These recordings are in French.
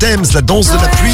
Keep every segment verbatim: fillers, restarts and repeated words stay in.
Thames, la danse de la pluie.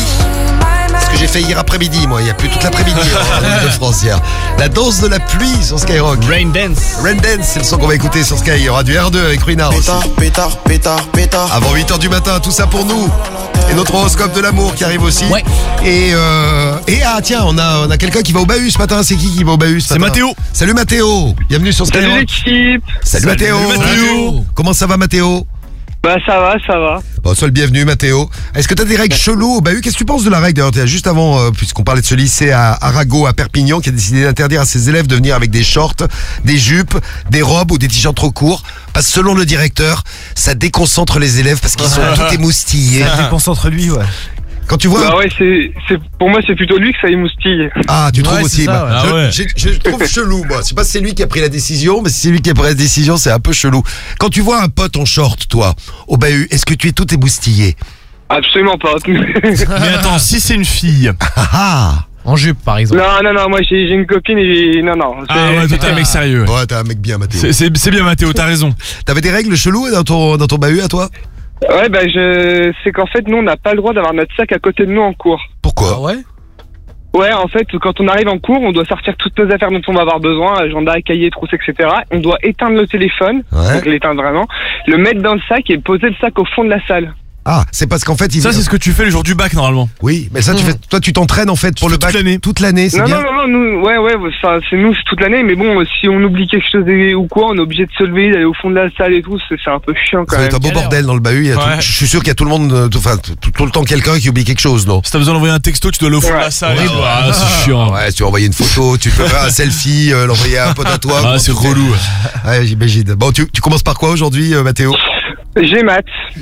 Ce que j'ai fait hier après-midi, moi, il n'y a plus toute l'après-midi en Ile-de-France hier. La danse de la pluie sur Skyrock. Rain Dance. Rain Dance, c'est le son qu'on va écouter sur Sky. Il y aura du R deux avec Ruinard aussi. Pétard, pétard, pétard, pétard. Avant huit heures du matin, tout ça pour nous. Et notre horoscope de l'amour qui arrive aussi. Ouais. Et, euh, et ah tiens, on a, on a quelqu'un qui va au bahut ce matin. C'est qui qui va au bahut ce C'est matin? Mathéo. Salut Mathéo. Bienvenue sur Skyrock. Salut l'équipe. Salut, Salut Mathéo. Mathéo. Comment ça va Mathéo? Bah ça va, ça va. Bon, sois le bienvenu Mathéo. Est-ce que tu as des règles cheloues au bahut? Qu'est-ce que tu penses de la règle d'ailleurs? Juste avant, euh, puisqu'on parlait de ce lycée à Arago à Perpignan qui a décidé d'interdire à ses élèves de venir avec des shorts, des jupes, des robes ou des t-shirts trop courts. Parce que selon le directeur, ça déconcentre les élèves parce qu'ils sont tout émoustillés. Concentre lui, ouais. Quand tu vois... Bah ouais, c'est, c'est, pour moi c'est plutôt lui que ça émoustille. Ah, tu trouves Ouais, aussi c'est ça, bah, ouais. je, Ah ouais. je- je- je trouve chelou, moi. Je sais pas si c'est lui qui a pris la décision, mais si c'est lui qui a pris la décision, c'est un peu chelou. Quand tu vois un pote en short, toi, au bahut, est-ce que tu es tout émoustillé? Absolument pas. Mais attends, si c'est une fille. Ah ah. En jupe, par exemple. Non, non, non, moi j'ai, j'ai une copine et non, non. c'est- Ah ouais, toi t'es un mec sérieux. Ouais. Ouais, t'es un mec bien, Mathéo. C'est, c'est, c'est bien Mathéo, t'as raison. T'avais des règles cheloues dans ton, dans ton bahut à toi? Ouais, bah je, c'est qu'en fait nous on n'a pas le droit d'avoir notre sac à côté de nous en cours. Pourquoi? ouais Ouais, en fait, quand on arrive en cours, on doit sortir toutes nos affaires dont on va avoir besoin, agenda, cahier, trousse, et cetera. On doit éteindre le téléphone, Ouais. donc l'éteindre vraiment, le mettre dans le sac et poser le sac au fond de la salle. Ah, c'est parce qu'en fait, il Ça c'est ce que tu fais le jour du bac normalement. Oui, mais ça, tu fais, toi, tu t'entraînes en fait pour Tu le fais bac toute l'année. toute l'année, c'est Non, bien. non, non, non, nous, ouais, ouais, ça, c'est nous, c'est toute l'année, mais bon, si on oublie quelque chose et- ou quoi, on est obligé de se lever, d'aller au fond de la salle et tout, c'est, c'est un peu chiant quand Ça va même. être un beau galère. bordel dans le bahut. Il y a tout- Ouais. je suis sûr qu'il y a tout le monde, euh, tout, enfin, tout, tout le temps quelqu'un qui oublie quelque chose, non? Si t'as besoin d'envoyer un texto, tu dois aller au fond de la Ouais. salle. Horrible. Ah, c'est chiant. Ouais, si tu veux envoyer une photo, tu peux faire un selfie, euh, l'envoyer à un pote à toi. Ah, comment c'est tu fais? relou. Ouais, j'imagine. Bon, tu, tu commences par quoi aujourd'hui, euh, Mathéo? J'ai maths.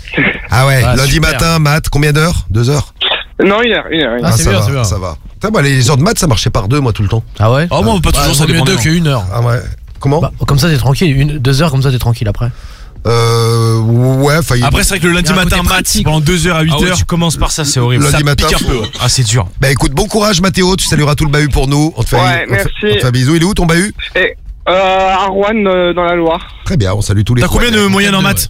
Ah ouais, Ah, lundi super. matin, maths, combien d'heures? Deux heures? Non, une heure, une heure, une heure. Ah, c'est ça bien, va, c'est bien. ça va. Putain, bah, les heures de maths, ça marchait par deux, moi, tout le temps. Ah ouais? Oh, moi, pas toujours, ça dépend. deux qu'une heure. Ah ouais. Comment? Bah, comme ça, t'es tranquille. Une, deux heures, comme ça, t'es tranquille après. Euh, ouais, enfin, il- Après, c'est vrai que le lundi Il y a un matin, côté maths, pratique. pendant deux heures à huit Ah ouais, heures. tu commences par ça, c'est horrible. Lundi Ça matin, pique un peu. Ah, c'est dur. bah écoute, bon courage, Mathéo, tu salueras tout le bahut pour nous. On te fait, Ouais, on te fait- merci. on te fait un bisou. Il est où ton bahut? Et, euh, à Rouen, euh, dans la Loire. Très bien, on salue tous les T'as combien de Rouennais. moyenne en maths?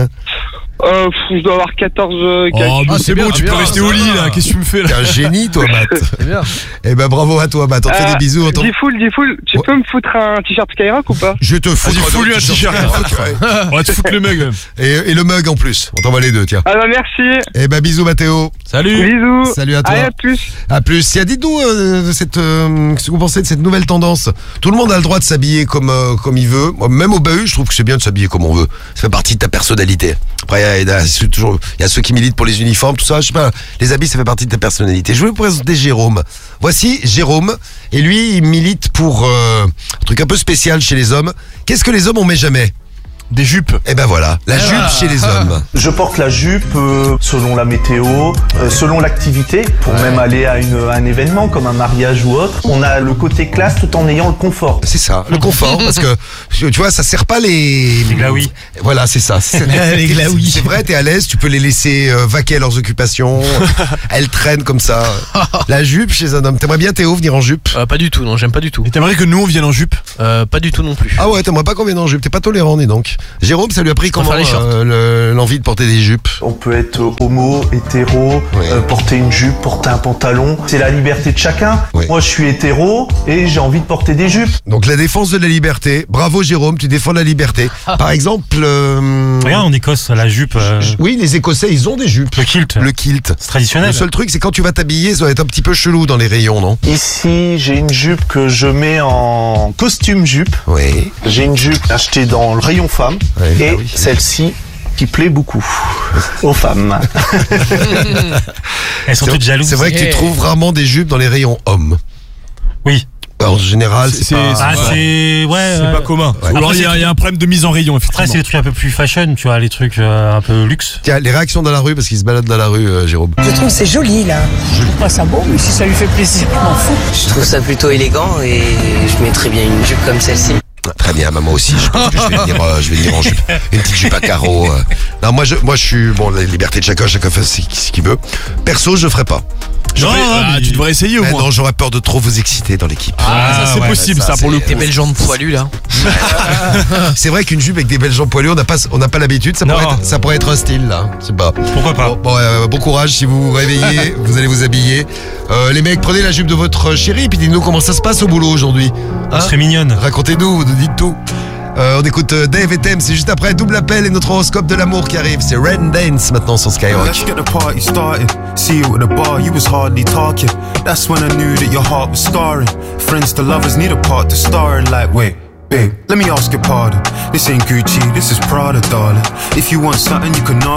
Euh, pff, je dois avoir quatorze, euh, Oh, calculs. bah, Ah, c'est c'est bon, bien, tu peux bien, rester ça au lit va. là. Qu'est-ce que tu me fais là? T'es un génie, toi, Matt. C'est bien. Eh ben bravo à toi, Matt. On te fait Euh, des bisous. On t'en- Dis full, dis full, tu Ouais. peux me foutre un t-shirt Skyrock ou pas? Je te fous. Vas-y, fous-lui un t-shirt. On va te foutre le mug même. Et, et le mug en plus. On t'envoie les deux, tiens. Ah bah merci, Eh ben bisous, Mathéo. Salut. bisous. Salut à toi. Allez, à plus. À plus. Tiens, dites-nous euh, de cette, euh, ce que vous pensez de cette nouvelle tendance. Tout le monde a le droit de s'habiller comme euh, comme il veut. Moi, même au bahut, je trouve que c'est bien de s'habiller comme on veut. Ça fait partie de ta personnalité. Après, il y a, il y a ceux- toujours, il y a ceux qui militent pour les uniformes, tout ça. Je sais pas. Les habits, ça fait partie de ta personnalité. Je vais vous présenter Jérôme. Voici Jérôme. Et lui, il milite pour euh, un truc un peu spécial chez les hommes. Qu'est-ce que les hommes on met jamais? Des jupes. Eh ben voilà, la jupe chez les hommes. Je porte la jupe euh, selon la météo, euh, selon l'activité, pour même aller à, une, à un événement comme un mariage ou autre. On a le côté classe tout en ayant le confort. C'est ça, le confort, parce que tu vois, ça sert pas les. Les glaouis. Voilà, c'est ça. C'est- Les glaouis. C'est vrai, t'es à l'aise, tu peux les laisser euh, vaquer à leurs occupations. Elles traînent comme ça. La jupe chez un homme. T'aimerais bien Théo venir en jupe? Euh, pas du tout, non, j'aime pas du tout. Et t'aimerais que nous on vienne en jupe? Euh, pas du tout non plus. Ah ouais, t'aimerais pas qu'on vienne en jupe? T'es pas tolérant, dis donc. Jérôme, ça lui a pris comment faire les shorts. euh, le- l'envie de porter des jupes? On peut être homo, hétéro, Oui. euh, porter une jupe, porter un pantalon. C'est la liberté de chacun. Oui. Moi, je suis hétéro et j'ai envie de porter des jupes. Donc la défense de la liberté. Bravo Jérôme, tu défends la liberté. Par exemple, euh, Regarde, en Écosse, la jupe, euh, oui, les Écossais, ils ont des jupes. le kilt, Le kilt. c'est traditionnel. Le seul truc, c'est quand tu vas t'habiller, ça va être un petit peu chelou dans les rayons, non? Ici, j'ai une jupe que je mets en costume jupe. Oui. J'ai une jupe achetée dans le rayon femme. Ouais, et bah oui. celle-ci qui plaît beaucoup aux femmes. Elles sont C'est- toutes jalouses. C'est vrai que tu Eh. trouves rarement des jupes dans les rayons hommes. Oui. En général, C'est- c'est pas... Ah, c'est. Ouais. C'est ouais. pas commun. Ouais. Ou alors Après, il y, a- c'est- il y a un problème de mise en rayon Après, c'est effectivement. les trucs un peu plus fashion, tu vois, les trucs euh, un peu luxe. Tiens, les réactions dans la rue, parce qu'il se balade dans la rue, euh, Jérôme. Je trouve que c'est joli là. Je trouve pas ça beau, mais si ça lui fait plaisir, je m'en fous. Je trouve ça plutôt élégant et je mettrais bien une jupe comme celle-ci. Ah, très bien, maman aussi. Je pense que je vais venir, euh, je vais venir en jupe, une petite jupe à carreaux. euh. Non, moi, je, moi, je suis bon. La liberté de chacun, chacun fait ce ce qu'il veut. Perso, je le ferai pas. J'aurais- Non, ah, mais- tu devrais essayer au Mais moins. non, j'aurais peur de trop vous exciter dans l'équipe. Ah, ça c'est ouais, possible, ça, ça, pour c'est- le coup. Des belles jambes poilues là. C'est vrai qu'une jupe avec des belles jambes poilues, on n'a pas, on n'a pas l'habitude. Ça, Non. pourrait être- ça pourrait être un style là. Je sais pas. Pourquoi pas Bon, bon, euh, bon courage si vous vous réveillez, vous allez vous habiller. Euh, les mecs, prenez la jupe de votre chérie et puis dites-nous comment ça se passe au boulot aujourd'hui. Elle serait mignonne. Racontez-nous, vous nous dites tout. Euh, on écoute euh, Dave et Thème, c'est juste après double appel et notre horoscope de l'amour qui arrive. C'est Rain Dance maintenant sur Skyrock. Let's get the party started. See you at the bar, you was hardly talking. That's when I knew that your heart was scarring. Friends to lovers need a part to star in. Like, wait, babe, let me ask your pardon. This ain't Gucci, this is Prada, darling. If you want something, you can ask.